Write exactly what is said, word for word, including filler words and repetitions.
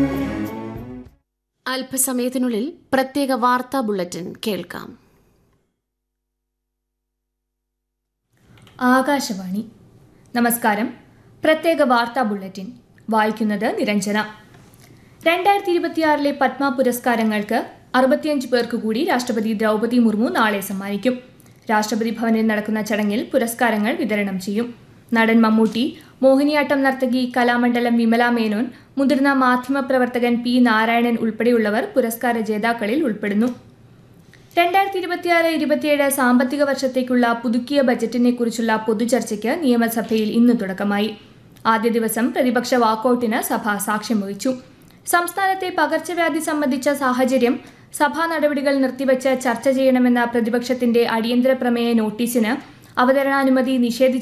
അല്പസമയത്തിനുള്ളിൽ പ്രത്യേക വാർത്താ ബുള്ളറ്റിൻ കേൾക്കാം. ആകാശവാണി. നമസ്കാരം. പ്രത്യേക വാർത്താ ബുള്ളറ്റിൻ വായിക്കുന്നത് നിരഞ്ജന. രണ്ടായിരത്തി ഇരുപത്തിയാറിലെ പത്മ പുരസ്കാരങ്ങൾക്ക് അറുപത്തിയഞ്ച് പേർക്ക് കൂടി രാഷ്ട്രപതി ദ്രൗപദി മുർമു നാളെ സമ്മാനിക്കും. രാഷ്ട്രപതി ഭവനിൽ നടക്കുന്ന ചടങ്ങിൽ പുരസ്കാരങ്ങൾ വിതരണം ചെയ്യും. നടൻ മമ്മൂട്ടി, മോഹിനിയാട്ടം നർത്തകി കലാമണ്ഡലം വിമല മേനോൻ, മുതിർന്ന മാധ്യമപ്രവർത്തകൻ പി നാരായണൻ ഉൾപ്പെടെയുള്ളവർ പുരസ്കാര ജേതാക്കളിൽ ഉൾപ്പെടുന്നു. രണ്ടായിരത്തി ഇരുപത്തിയാറ് ഇരുപത്തിയേഴ് സാമ്പത്തിക വർഷത്തേക്കുള്ള പുതുക്കിയ ബജറ്റിനെ കുറിച്ചുള്ള പൊതുചർച്ചയ്ക്ക് നിയമസഭയിൽ ഇന്ന് തുടക്കമായി. ആദ്യ ദിവസം പ്രതിപക്ഷ വാക്കൌട്ടിന് സഭ സാക്ഷ്യം വഹിച്ചു. സംസ്ഥാനത്തെ പകർച്ചവ്യാധി സംബന്ധിച്ച സാഹചര്യം, സഭാ നടപടികൾ നിർത്തിവച്ച് ചർച്ച ചെയ്യണമെന്ന പ്രതിപക്ഷത്തിന്റെ അടിയന്തര പ്രമേയ നോട്ടീസിന് അവതരണാനുമതി നിഷേധിച്ച